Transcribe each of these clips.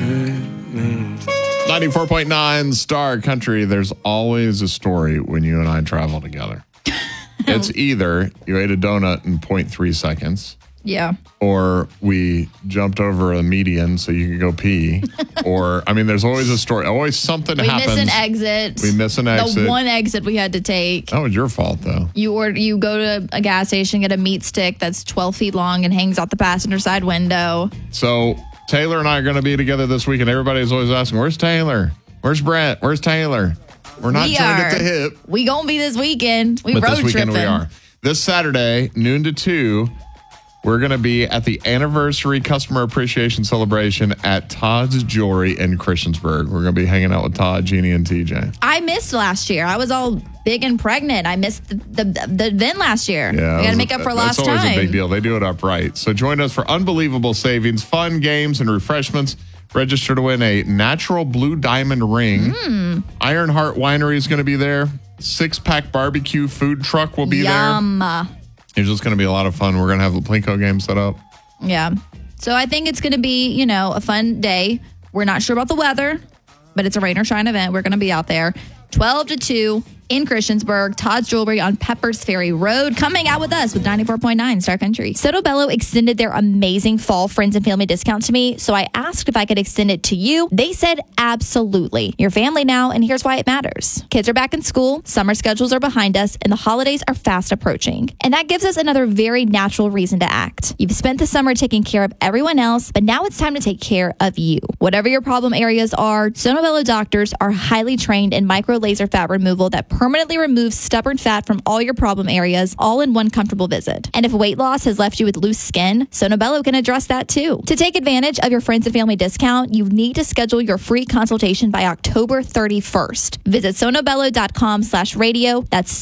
94.9 Star Country. There's always a story when you and I travel together. It's either you ate a donut in 0.3 seconds. Yeah. Or we jumped over a median so you could go pee. Or, I mean, there's always a story. Always something happens. We miss an exit. We miss an exit. The one exit we had to take. That was your fault, though. You go to a gas station, get a meat stick that's 12 feet long and hangs out the passenger side window. So Taylor and I are going to be together this week, and everybody's always asking, where's Taylor? Where's Brett? Where's Taylor? We're not joined at the hip. We going to be this weekend. But this weekend we are. This Saturday, noon to 2, we're going to be at the anniversary customer appreciation celebration at Todd's Jewelry in Christiansburg. We're going to be hanging out with Todd, Jeannie, and TJ. I missed last year. I was all big and pregnant. I missed the event last year. Yeah, we got to make up for lost time. That's always a big deal. They do it upright. So join us for unbelievable savings, fun games, and refreshments. Register to win a natural blue diamond ring. Ironheart Winery is going to be there. 6-pack barbecue food truck will be there. It's just going to be a lot of fun. We're going to have the Plinko game set up. Yeah. So I think it's going to be, a fun day. We're not sure about the weather, but it's a rain or shine event. We're going to be out there 12 to 2 in Christiansburg. Todd's Jewelry on Peppers Ferry Road. Coming out with us with 94.9 Star Country. Soto Bello extended their amazing fall friends and family discount to me, so I asked if I could extend it to you. They said absolutely. You're family now, and here's why it matters. Kids are back in school, summer schedules are behind us, and the holidays are fast approaching. And that gives us another very natural reason to act. You've spent the summer taking care of everyone else, but now it's time to take care of you. Whatever your problem areas are, Soto Bello doctors are highly trained in micro laser fat removal that permanently removes stubborn fat from all your problem areas, all in one comfortable visit. And if weight loss has left you with loose skin, Soto Bello can address that too. To take advantage of your friends and family discount, you need to schedule your free consultation by October 31st. Visit sonobello.com/radio. That's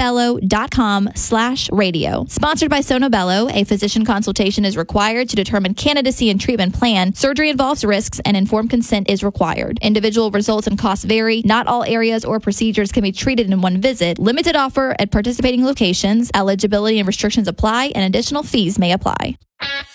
sonobello.com/radio. Sponsored by Soto Bello, a physician consultation is required to determine candidacy and treatment plan. Surgery involves risks and informed consent is required. Individual results and costs vary. Not all areas or procedures can be treated in one visit. Limited offer at participating locations. Eligibility and restrictions apply, and additional fees may apply.